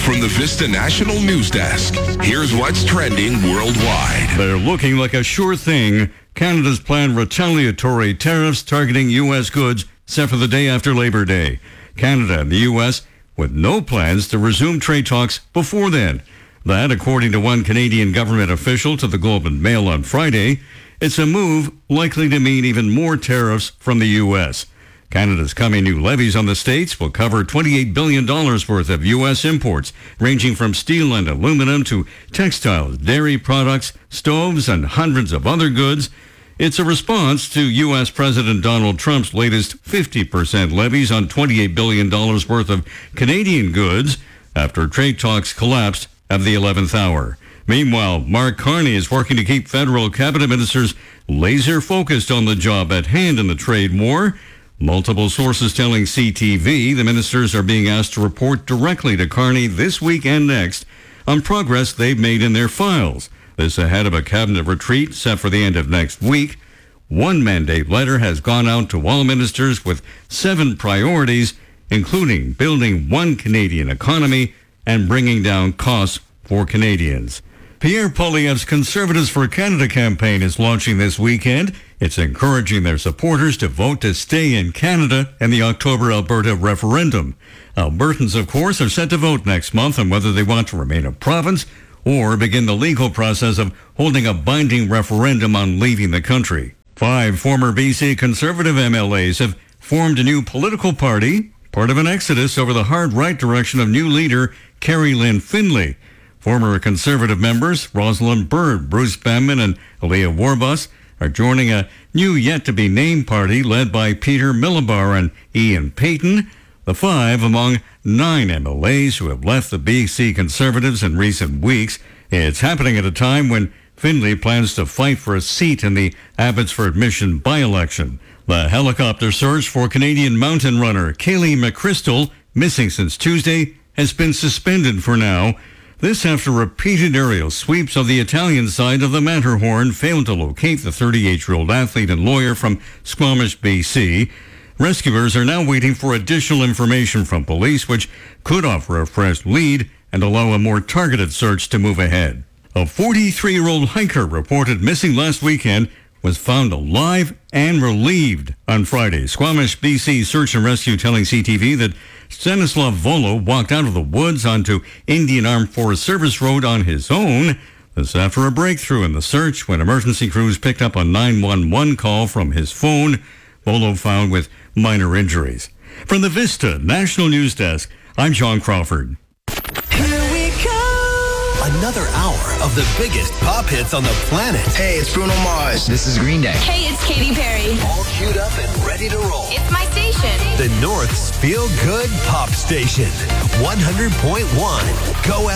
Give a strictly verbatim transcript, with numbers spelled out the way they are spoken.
From the Vista National News Desk, here's what's trending worldwide. They're looking like a sure thing. Canada's planned retaliatory tariffs targeting U S goods set for the day after Labor Day. Canada and the U S with no plans to resume trade talks before then. That, according to one Canadian government official to the Globe and Mail on Friday, it's a move likely to mean even more tariffs from the U S. Canada's coming new levies on the states will cover twenty-eight billion dollars worth of U S imports, ranging from steel and aluminum to textiles, dairy products, stoves, and hundreds of other goods. It's a response to U S. President Donald Trump's latest fifty percent levies on twenty-eight billion dollars worth of Canadian goods after trade talks collapsed at the eleventh hour. Meanwhile, Mark Carney is working to keep federal cabinet ministers laser focused on the job at hand in the trade war. Multiple sources telling C T V the ministers are being asked to report directly to Carney this week and next on progress they've made in their files. This ahead of a cabinet retreat set for the end of next week. One mandate letter has gone out to all ministers with seven priorities, including building one Canadian economy and bringing down costs for Canadians. Pierre Poilievre's Conservatives for Canada campaign is launching this weekend. It's encouraging their supporters to vote to stay in Canada in the October Alberta referendum. Albertans, of course, are set to vote next month on whether they want to remain a province or begin the legal process of holding a binding referendum on leaving the country. Five former B C Conservative M L As have formed a new political party, part of an exodus over the hard right direction of new leader Kerry Lynn Findlay. Former Conservative members Rosalind Byrd, Bruce Banman, and Aaliyah Warbus are joining a new yet-to-be-named party led by Peter Millibar and Ian Payton, the five among nine M L As who have left the B C Conservatives in recent weeks. It's happening at a time when Findlay plans to fight for a seat in the Abbotsford Mission by-election. The helicopter search for Canadian mountain runner Kaylee McChrystal, missing since Tuesday, has been suspended for now. This after repeated aerial sweeps of the Italian side of the Matterhorn failed to locate the thirty-eight-year-old athlete and lawyer from Squamish, B C. Rescuers are now waiting for additional information from police, which could offer a fresh lead and allow a more targeted search to move ahead. A forty-three-year-old hiker reported missing last weekend was found alive and relieved on Friday. Squamish, B C Search and Rescue telling C T V that Stanislav Volo walked out of the woods onto Indian Armed Forces Service Road on his own. This after a breakthrough in the search when emergency crews picked up a nine one one call from his phone. Volo found with minor injuries. From the Vista National News Desk, I'm John Crawford. Here we go. Another hour of the biggest pop hits on the planet. Hey, it's Bruno Mars. This is Green Day. Hey, it's Katy Perry. All queued up and ready to roll. It's my station. The North's Feel Good Pop Station. one hundred point one. Go